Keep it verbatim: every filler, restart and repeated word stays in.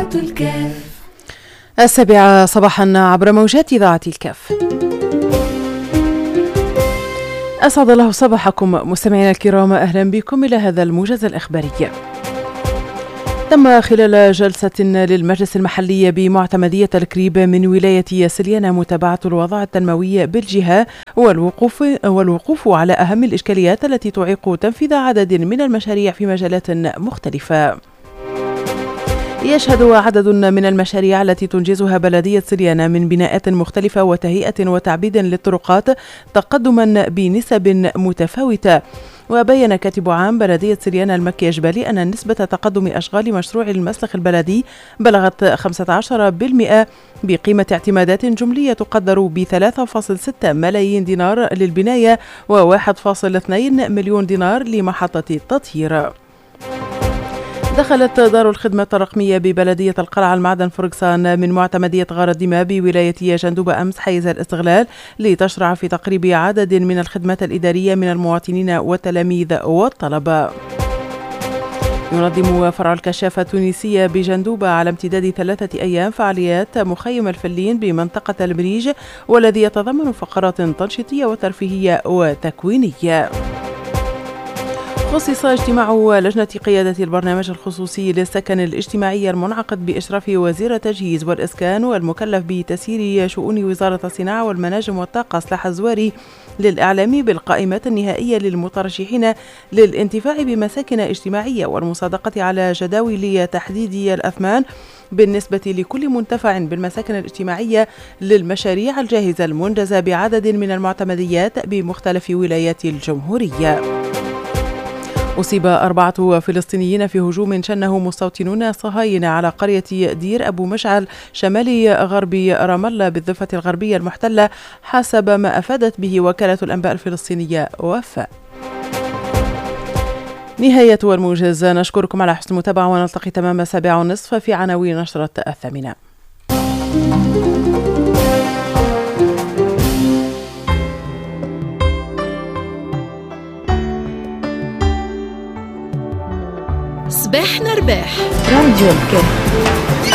إذاعة الكاف. السابعة صباحا عبر موجات إذاعة الكاف. أسعد الله صباحكم مستمعينا الكرام، أهلا بكم إلى هذا الموجز الإخباري. تم خلال جلسة للمجلس المحلي بمعتمدية الكريب من ولاية سليانة متابعة الوضع التنموي بالجهة والوقوف والوقوف على أهم الإشكاليات التي تعيق تنفيذ عدد من المشاريع في مجالات مختلفة. يشهد عدد من المشاريع التي تنجزها بلدية سليانة من بناءات مختلفة وتهيئة وتعبيد للطرقات تقدما بنسب متفاوتة. وبين كاتب عام بلدية سليانة المكي جبالي أن نسبة تقدم أشغال مشروع المسلخ البلدي بلغت خمسة عشر بالمئة بقيمة اعتمادات جملية تقدر ب ثلاثة فاصلة ستة ملايين دينار للبناية و واحد فاصلة اثنين مليون دينار لمحطة التطهير. دخلت دار الخدمة الرقمية ببلدية القلعة المعدن فرقسان من معتمدية غار الدماء بولاية جندوبة أمس حيز الاستغلال لتشرع في تقريب عدد من الخدمات الإدارية من المواطنين والتلاميذ والطلبة. ينظم فرع الكشافة التونسية بجندوبة على امتداد ثلاثة أيام فعاليات مخيم الفلين بمنطقة المريج، والذي يتضمن فقرات تنشيطية وترفيهية وتكوينية. خصص اجتماع لجنة قيادة البرنامج الخصوصي للسكن الاجتماعي المنعقد بإشراف وزير التجهيز والإسكان والمكلف بتسيير شؤون وزارة الصناعة والمناجم والطاقة سلاح الزواري للإعلام بالقائمات النهائية للمترشحين للانتفاع بمساكن اجتماعية والمصادقة على جداول تحديد الأثمان بالنسبة لكل منتفع بالمساكن الاجتماعية للمشاريع الجاهزة المنجزة بعدد من المعتمديات بمختلف ولايات الجمهورية. أصيب أربعة فلسطينيين في هجوم شنه مستوطنون صهاينة على قرية دير أبو مشعل شمال غرب رام الله بالضفة الغربية المحتلة حسب ما أفادت به وكالة الأنباء الفلسطينية وفاء. نهاية الموجز، نشكركم على حسن المتابعة ونلتقي تمام السابعة ونصف في عناوين نشرة الثامنة. صباحنا رباح راديو الكاف.